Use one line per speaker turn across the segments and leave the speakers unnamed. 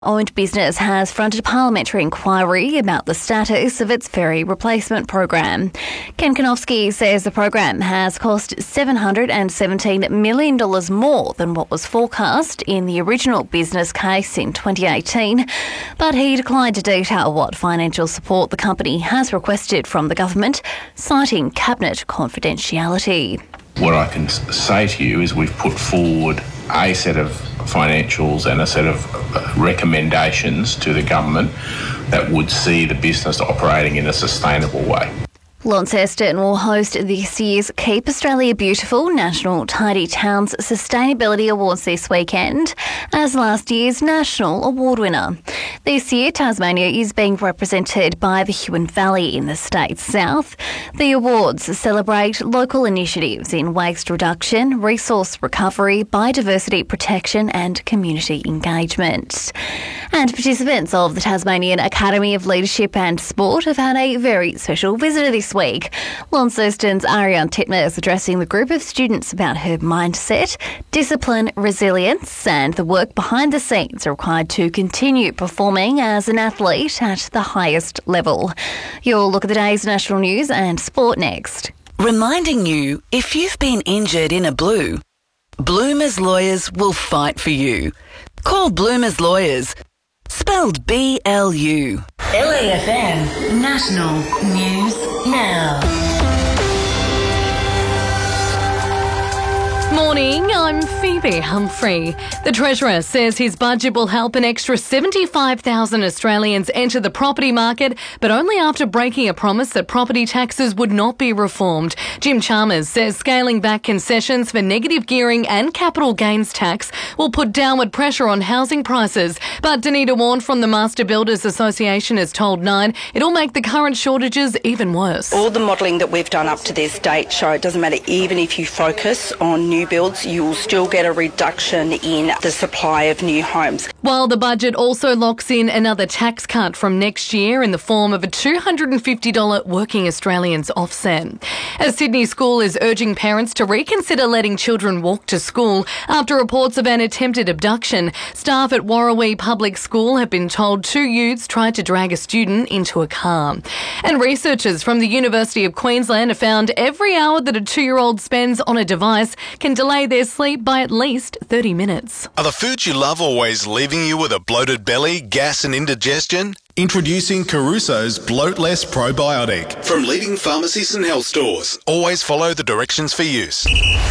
Owned business has fronted a parliamentary inquiry about the status of its ferry replacement program. Ken Konofsky says the program has cost $717 million more than what was forecast in the original business case in 2018, but he declined to detail what financial support the company has requested from the government, citing cabinet confidentiality.
What I can say to you is we've put forward a set of financials and a set of recommendations to the government that would see the business operating in a sustainable way.
Launceston will host this year's Keep Australia Beautiful National Tidy Towns Sustainability Awards this weekend as last year's National Award winner. This year, Tasmania is being represented by the Huon Valley in the state's south. The awards celebrate local initiatives in waste reduction, resource recovery, biodiversity protection and community engagement. And participants of the Tasmanian Academy of Leadership and Sport have had a very special visitor this week. Launceston's Ariane Titmus addressing the group of students about her mindset, discipline, resilience and the work behind the scenes required to continue performing as an athlete at the highest level. You'll look at the day's national news and sport next.
Reminding you, if you've been injured in a blue, Bloomers Lawyers will fight for you. Call Bloomers Lawyers, spelled BLU.
LAFM National News Now.
Morning, I'm Phoebe Humphrey. The Treasurer says his budget will help an extra 75,000 Australians enter the property market, but only after breaking a promise that property taxes would not be reformed. Jim Chalmers says scaling back concessions for negative gearing and capital gains tax will put downward pressure on housing prices. But Danita Warren from the Master Builders Association has told Nine it'll make the current shortages even worse.
All the modelling that we've done up to this date show it doesn't matter, even if you focus on new builds, you will still get a reduction in the supply of new homes.
While the budget also locks in another tax cut from next year in the form of a $250 working Australians offset. A Sydney school is urging parents to reconsider letting children walk to school after reports of an attempted abduction. Staff at Warrawee Public School have been told two youths tried to drag a student into a car. And researchers from the University of Queensland have found every hour that a 2-year-old spends on a device can delay their sleep by at least 30 minutes.
Are the foods you love always leaving you with a bloated belly, gas and indigestion?
Introducing Caruso's Bloat Less Probiotic.
From leading pharmacies and health stores. Always follow the directions for use.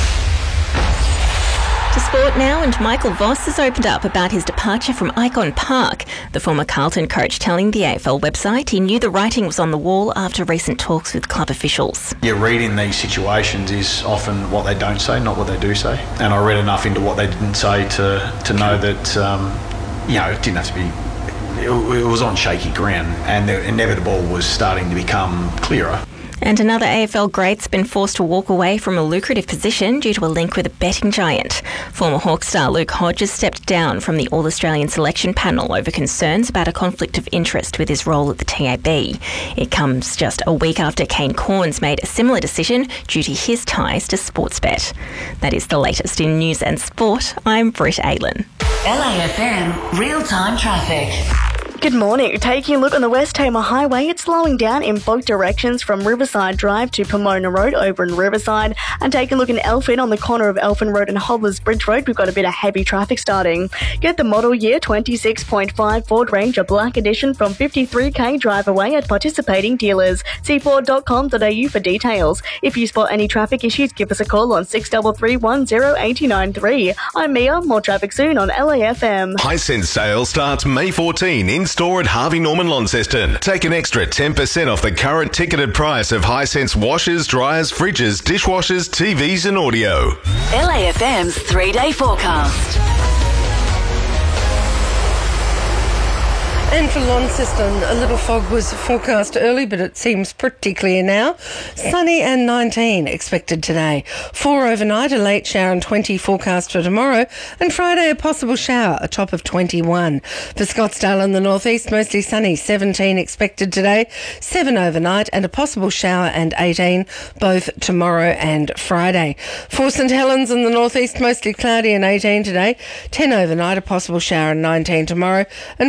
To sport now, and Michael Voss has opened up about his departure from Icon Park. The former Carlton coach telling the AFL website he knew the writing was on the wall after recent talks with club officials.
You read in these situations is often what they don't say, not what they do say. And I read enough into what they didn't say to know that, it didn't have to be... It was on shaky ground, and the inevitable was starting to become clearer.
And another AFL great's been forced to walk away from a lucrative position due to a link with a betting giant. Former Hawk star Luke Hodges stepped down from the All-Australian selection panel over concerns about a conflict of interest with his role at the TAB. It comes just a week after Kane Cornes made a similar decision due to his ties to Sportsbet. That is the latest in news and sport. I'm Britt Aylan.
LAFM Real-Time Traffic.
Good morning. Taking a look on the West Tamar Highway, it's slowing down in both directions from Riverside Drive to Pomona Road over in Riverside. And taking a look in Elphin on the corner of Elphin Road and Hobbler's Bridge Road, we've got a bit of heavy traffic starting. Get the model year 26.5 Ford Ranger Black Edition from 53k drive away at participating dealers. See Ford.com.au for details. If you spot any traffic issues, give us a call on 633 10 I'm Mia. More traffic soon on LAFM.
Hisense sale starts May 14 in store at Harvey Norman Launceston. Take an extra 10% off the current ticketed price of Hisense washers, dryers, fridges, dishwashers, TVs and audio.
LAFM's 3-day forecast.
And for Launceston, a little fog was forecast early, but it seems pretty clear now. Sunny and 19 expected today. 4 overnight, a late shower and 20 forecast for tomorrow. And Friday, a possible shower, a top of 21. For Scottsdale and the northeast, mostly sunny, 17 expected today. 7 overnight and a possible shower and 18, both tomorrow and Friday. For St Helens and the northeast, mostly cloudy and 18 today. 10 overnight, a possible shower and 19 tomorrow. And